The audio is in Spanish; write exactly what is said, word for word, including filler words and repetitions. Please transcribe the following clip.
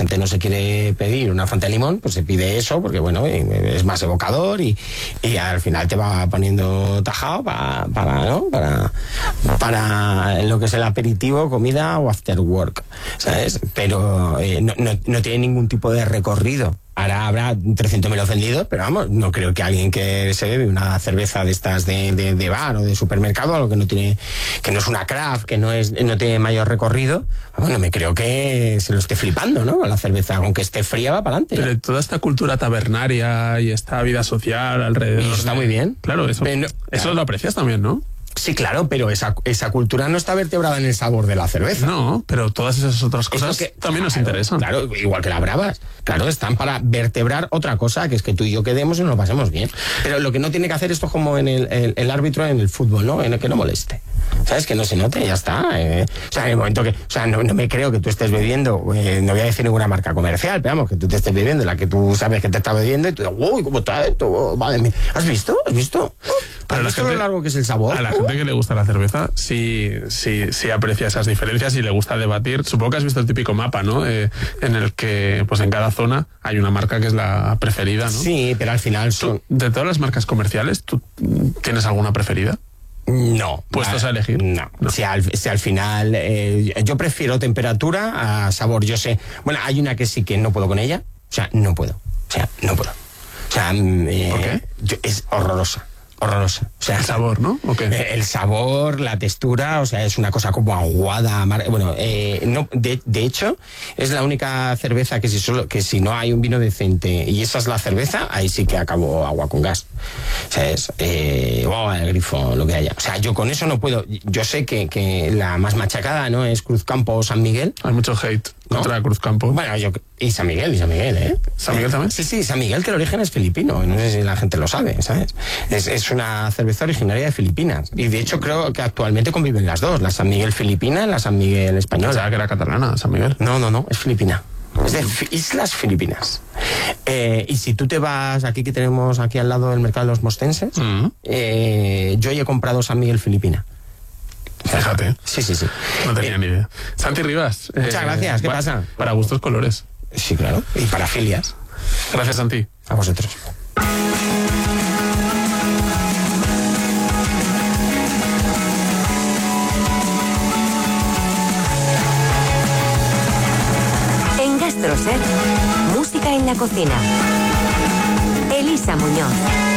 gente no se quiere pedir una Fanta de limón, pues se pide eso, porque bueno, es más evocador y, y al final te va poniendo tajado para, para, ¿no? Para, para lo que es el aperitivo, comida o after work, ¿sabes? Pero eh, no, no, no tiene ningún tipo de recorrido. Ahora habrá trescientos mil ofendidos, pero vamos, no creo que alguien que se bebe una cerveza de estas de, de, de bar o de supermercado, algo que no tiene, que no es una craft, que no es, no tiene mayor recorrido, bueno, me creo que se lo esté flipando, ¿no? La cerveza, aunque esté fría, va para adelante. Pero toda esta cultura tabernaria y esta vida social alrededor. Y eso está de... muy bien. Claro, eso, pero, eso claro. lo aprecias también, ¿no? Sí, claro, pero esa, esa cultura no está vertebrada en el sabor de la cerveza. No, pero todas esas otras cosas que, también claro, nos interesan. Claro, igual que las bravas. Claro, están para vertebrar otra cosa, que es que tú y yo quedemos y nos lo pasemos bien. Pero lo que no tiene que hacer esto es como en el, el, el árbitro en el fútbol, ¿no? En el que no moleste. ¿Sabes? Que no se note, ya está. Eh, o sea, en el momento que... O sea, no, no me creo que tú estés bebiendo, eh, no voy a decir ninguna marca comercial, pero vamos, que tú te estés bebiendo la que tú sabes que te está bebiendo y tú dices, uy, ¿cómo está esto? Oh, madre mía. ¿Has visto? ¿Has visto? ¿Has visto lo largo que es el sabor? A la gente que le gusta la cerveza, sí, sí, sí aprecia esas diferencias y le gusta debatir. Supongo que has visto el típico mapa, ¿no? Eh, en el que, pues en cada zona hay una marca que es la preferida, ¿no? Sí, pero al final son... ¿Tú, de todas las marcas comerciales, ¿tú tienes alguna preferida? No. ¿Puestos a elegir? No. no. Si, al, si al final... Eh, yo prefiero temperatura a sabor. Yo sé... Bueno, hay una que sí que no puedo con ella. O sea, no puedo. O sea, no puedo. O sea... Eh, ¿Por qué? Yo, es horrorosa. Horrorosa. O sea, el sabor, ¿no? Okay. El sabor, la textura, o sea, es una cosa como aguada, amarga. Bueno, eh, no, de, de hecho, es la única cerveza que si solo, que si no hay un vino decente y esa es la cerveza, ahí sí que acabo agua con gas. O sea, es eh, oh, el grifo, lo que haya. O sea, yo con eso no puedo. Yo sé que, que la más machacada, ¿no? Es Cruzcampo o San Miguel. Hay mucho hate contra ¿no? Cruzcampo. Bueno, yo y San Miguel, y San Miguel, ¿eh? ¿San Miguel también? Sí, sí, San Miguel, que el origen es filipino. No sé si la gente lo sabe, ¿sabes? Es, es una cerveza originaria de Filipinas. Y de hecho creo que actualmente conviven las dos. La San Miguel filipina y la San Miguel española. Pensaba que era catalana, San Miguel. No, no, no, es filipina. Es de Islas Filipinas. Eh, y si tú te vas, aquí que tenemos aquí al lado del mercado de los mostenses, uh-huh. eh, yo he comprado San Miguel filipina. Fíjate. Sí, sí, sí. No tenía eh, ni idea. Santi Rivas. Muchas eh, gracias. ¿Qué pa- pasa? Para gustos colores. Sí, claro. Y para filias. Gracias, Santi. A vosotros. En GastroSet, música en la cocina. Elisa Muñoz.